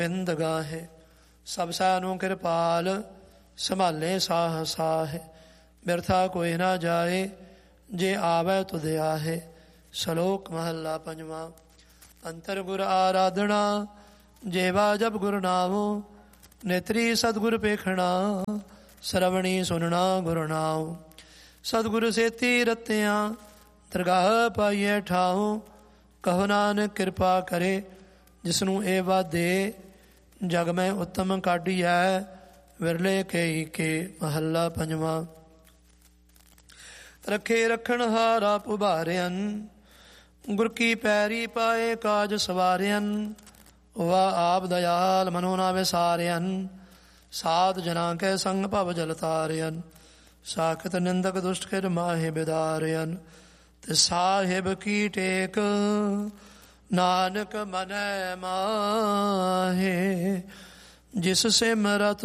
ਬਿੰਦ ਗਾਹੇ ਸਭ ਸਾਨੂੰ ਕਿਰਪਾਲ, ਸੰਭਾਲੇ ਸਾਹ ਸਾਹੇ। ਬਿਰਥਾ ਕੋਈ ਨਾ ਜਾਏ, ਜੇ ਆਵੈ ਤੁਧ ਆਹੇ। ਸ਼ਲੋਕ ਮਹੱਲਾ ਪੰਜਵਾਂ। ਅੰਤਰ ਗੁਰ ਆਰਾਧਨਾ, ਜੇਵਾ ਜਪ ਗੁਰ ਨਾਮ। ਨੇਤਰੀ ਸਤਿਗੁਰ ਪੇਖਣਾ, ਸਰਵਣੀ ਸੁਨਣਾ ਗੁਰ ਨਾਮ। ਸਤਿਗੁਰ ਸੇਤੀ ਰਤਿਆਂ, ਦਰਗਾਹ ਪਾਈਏ ਠਾਉ। ਕਹੋ ਨਾਨਕ ਕਿਰਪਾ ਕਰੇ, ਜਿਸਨੂੰ ਇਹ ਵਾਧੇ। ਜਗ ਮੈਂ ਉੱਤਮ ਕਾਢੀਐ, ਵਿਰਲੇ ਕੇਈ ਕੇ। ਮਹੱਲਾ ਪੰਜਵਾਂ। ਰੱਖੇ ਰੱਖਣ ਹਾਰ ਆਪ ਉਭਾਰਿਅਨ, ਗੁਰ ਕੀ ਪੈਰੀ ਪਾਏ ਕਾਜ ਸਵਾਰਿਅਨ। ਵਾ ਆਪ ਦਇਆਲ ਮਨੋ ਨਾ ਵਿਸਾਰਿਅਨ, ਸਾਧ ਜਨਾਂ ਕੇ ਸੰਗ ਭਵ ਜਲ ਤਾਰਿਅਨ। ਸਾਖਤ ਨਿੰਦਕ ਦੁਸ਼ਟ ਖਿਰ ਮਾਹੇ ਬਿਦਾਰਿਅਨ, ਤੇ ਸਾਹਿਬ ਕੀ ਟੇਕ ਨਾਨਕ ਮਨੈ ਮਾਹੇ। ਜਿਸ ਸਿਮਰਤ